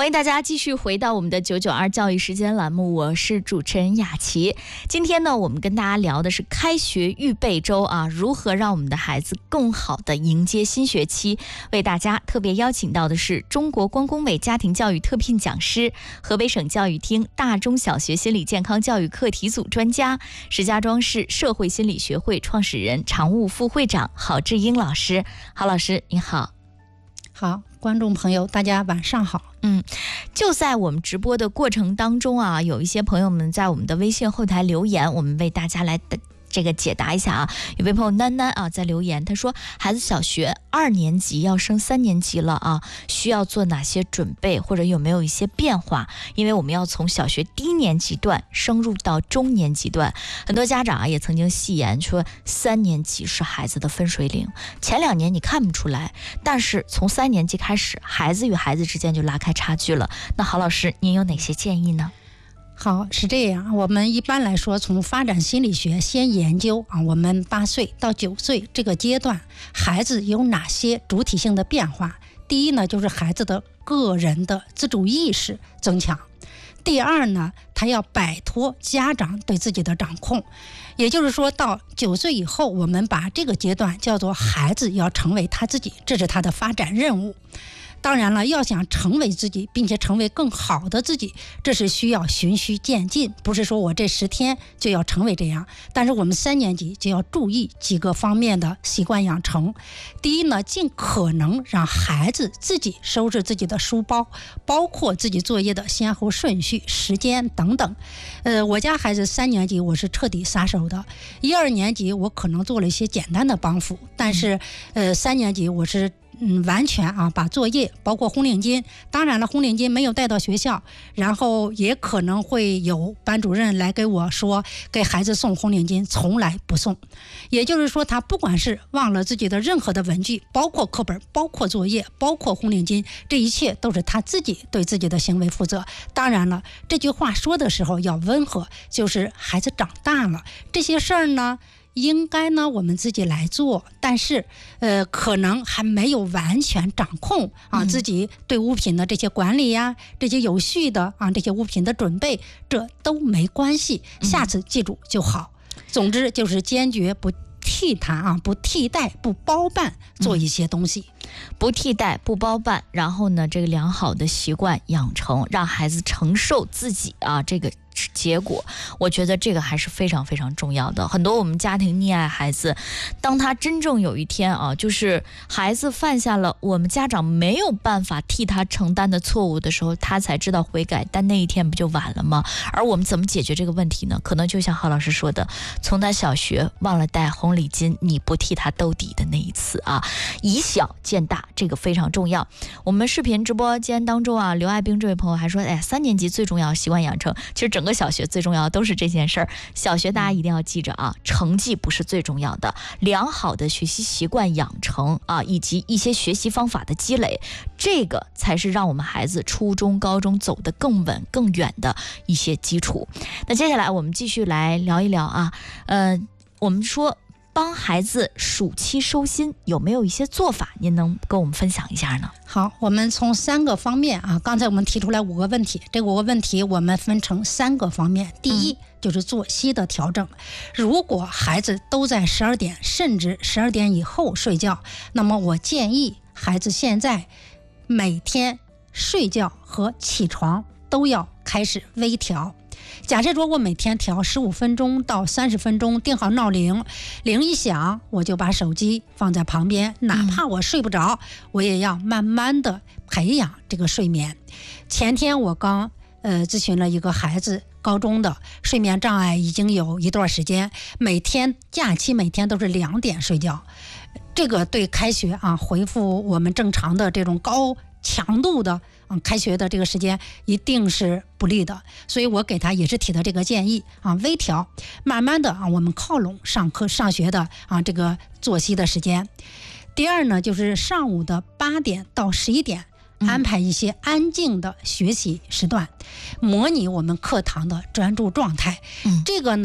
迎大家继续回到我们的992教育时间栏目，我是主持人雅琪。今天呢，我们跟大家聊的是开学预备周啊，如何让我们的孩子更好的迎接新学期。为大家特别邀请到的是中国光工委家庭教育特聘讲师、河北省教育厅大中小学心理健康教育课题组专家、石家庄市社会心理学会创始人、常务副会长郝志英老师。郝老师，您好。 好，观众朋友，大家晚上好。 就在我们直播的过程当中啊，有一些朋友们在我们的微信后台留言，我们为大家来这个解答一下啊。有位朋友囡囡啊在留言，他说孩子小学2年级要升3年级了啊，需要做哪些准备，或者有没有一些变化？因为我们要从小学低年级段升入到中年级段，很多家长啊也曾经戏言说3年级是孩子的分水岭，前2年你看不出来，但是从3年级开始，孩子与孩子之间就拉开差距了。那郝老师，您有哪些建议呢？ 好，是这样，我们一般来说从发展心理学先研究我们8岁到9岁这个阶段孩子有哪些主体性的变化。第一呢，就是孩子的个人的自主意识增强。第二呢，他要摆脱家长对自己的掌控，也就是说到9岁以后，我们把这个阶段叫做孩子要成为他自己，这是他的发展任务。当然了，要想成为自己，并且成为更好的自己，这是需要循序渐进，不是说我这10天就要成为这样。但是我们3年级就要注意几个方面的习惯养成。第一呢，尽可能让孩子自己收拾自己的书包，包括自己作业的先后顺序、时间等等。我家孩子3年级我是彻底撒手的，1、2年级我可能做了一些简单的帮扶，但是3年级我是完全把作业包括红领巾，当然了，红领巾没有带到学校，然后也可能会有班主任来给我说给孩子送红领巾，从来不送。也就是说，他不管是忘了自己的任何的文具，包括课本，包括作业，包括红领巾，这一切都是他自己对自己的行为负责。当然了，这句话说的时候要温和，就是孩子长大了，这些事儿呢应该呢我们自己来做，但是可能还没有完全掌控自己对物品的这些管理呀，这些有序的这些物品的准备，这都没关系，下次记住就好。总之就是坚决不替他不替代不包办做一些东西， 不替代不包办，然后呢这个良好的习惯养成，让孩子承受自己这个结果，我觉得这个还是非常非常重要的。很多我们家庭溺爱孩子，当他真正有一天就是孩子犯下了我们家长没有办法替他承担的错误的时候，他才知道悔改，但那一天不就晚了吗？而我们怎么解决这个问题呢？可能就像郝老师说的，从他小学忘了带红领巾，你不替他兜底的那一次以小见大，这个非常重要。我们视频直播间当中刘爱兵这位朋友还说3年级最重要习惯养成，其实整个小学最重要的都是这件事儿。小学大家一定要记着成绩不是最重要的，良好的学习习惯养成以及一些学习方法的积累，这个才是让我们孩子初中高中走得更稳更远的一些基础。那接下来我们继续来聊一聊我们说帮孩子暑期收心有没有一些做法，您能跟我们分享一下呢？ 好，我们从3个方面刚才我们提出来5个问题，这5个问题我们分成3个方面。第一就是作息的调整，如果孩子都在12点甚至12点以后睡觉，那么我建议孩子现在每天睡觉和起床都要开始微调。假设说我每天调15分钟到30分钟，定好闹铃，铃一响我就把手机放在旁边，哪怕我睡不着，我也要慢慢的培养这个睡眠。前天我刚咨询了一个孩子，高中的睡眠障碍已经有一段时间，每天假期每天都是2点睡觉，这个对开学恢复我们正常的这种高强度的开学的这个时间一定是不利的，所以我给他也是提的这个建议微调，慢慢的我们靠拢上课上学的这个作息的时间。第二呢，就是上午的8点到11点安排一些安静的学习时段，模拟我们课堂的专注状态。这个呢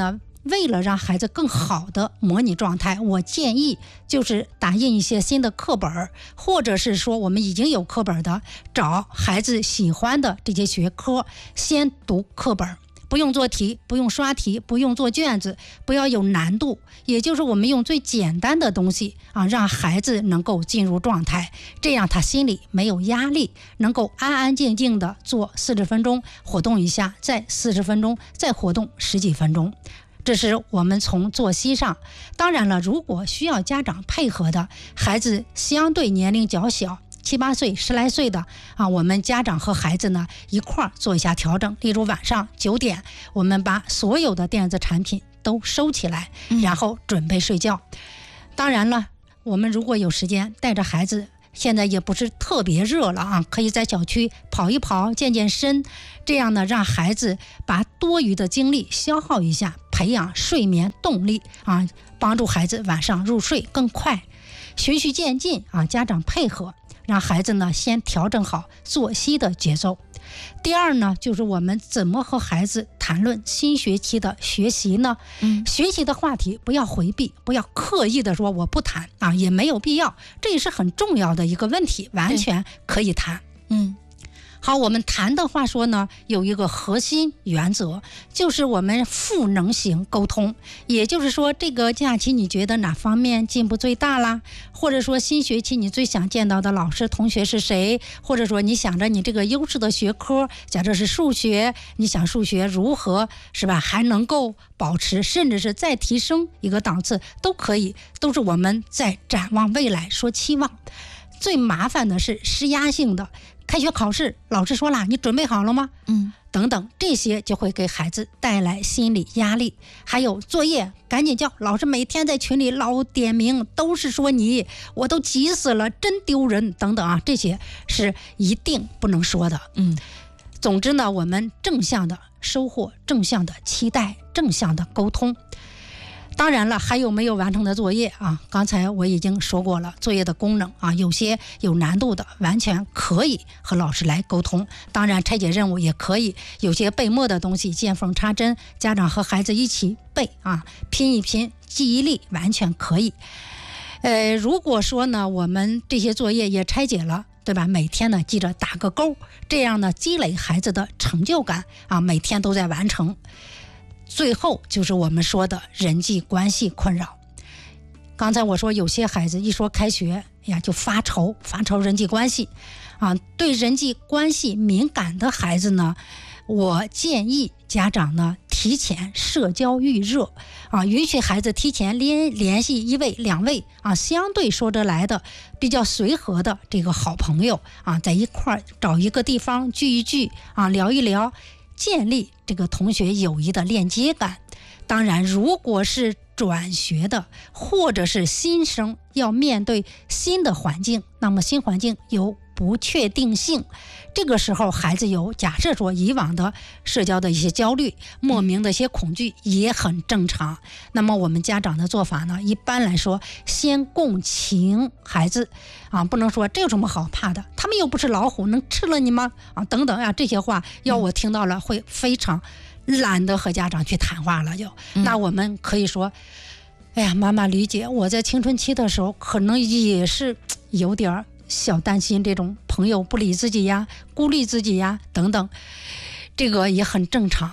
为了让孩子更好的模拟状态，我建议就是打印一些新的课本，或者是说我们已经有课本的，找孩子喜欢的这些学科，先读课本，不用做题，不用刷题，不用做卷子，不要有难度，也就是我们用最简单的东西啊，让孩子能够进入状态，这样他心里没有压力，能够安安静静的做40分钟，活动一下，再40分钟，再活动10几分钟。这是我们从作息上。当然了，如果需要家长配合的孩子相对年龄较小，7、8岁、10来岁的啊，我们家长和孩子呢一块儿做一下调整。例如晚上9点，我们把所有的电子产品都收起来，然后准备睡觉。当然了，我们如果有时间，带着孩子，现在也不是特别热了啊，可以在小区跑一跑，健健身，这样呢，让孩子把多余的精力消耗一下，培养睡眠动力啊，帮助孩子晚上入睡更快。循序渐进啊，家长配合，让孩子呢先调整好作息的节奏。第二呢，就是我们怎么和孩子谈论新学期的学习呢？学习的话题不要回避，不要刻意的说我不谈啊，也没有必要，这也是很重要的一个问题，完全可以谈。好，我们谈的话说呢，有一个核心原则，就是我们赋能型沟通。也就是说，这个假期你觉得哪方面进步最大啦？或者说新学期你最想见到的老师同学是谁？或者说你想着你这个优势的学科，假设是数学，你想数学如何是吧，还能够保持，甚至是再提升一个档次都可以，都是我们在展望未来，说期望。最麻烦的是施压性的，开学考试，老师说了，你准备好了吗？等等，这些就会给孩子带来心理压力。还有作业赶紧交，老师每天在群里老点名，都是说你，我都急死了，真丢人等等啊，这些是一定不能说的。总之呢，我们正向的收获，正向的期待，正向的沟通。当然了，还有没有完成的作业啊？刚才我已经说过了，作业的功能啊，有些有难度的，完全可以和老师来沟通。当然，拆解任务也可以，有些背默的东西，见缝插针，家长和孩子一起背啊，拼一拼，记忆力完全可以。如果说呢，我们这些作业也拆解了，对吧？每天呢记着打个勾，这样呢积累孩子的成就感啊，每天都在完成。最后就是我们说的人际关系困扰。刚才我说有些孩子一说开学呀就发愁人际关系啊，对人际关系敏感的孩子呢，我建议家长呢提前社交预热啊，允许孩子提前联系1位、2位啊，相对说得来的比较随和的这个好朋友啊，在一块儿找一个地方聚一聚啊，聊一聊，建立这个同学友谊的链接感。当然，如果是转学的或者是新生要面对新的环境，那么新环境有不确定性，这个时候孩子有假设说以往的社交的一些焦虑，莫名的一些恐惧也很正常。那么我们家长的做法呢，一般来说先共情孩子啊，不能说这有什么好怕的，他们又不是老虎，能吃了你吗？啊，等等啊，这些话要我听到了会非常懒得和家长去谈话了就。那我们可以说，哎呀，妈妈理解，我在青春期的时候可能也是有点小担心这种朋友不理自己呀，孤立自己呀等等，这个也很正常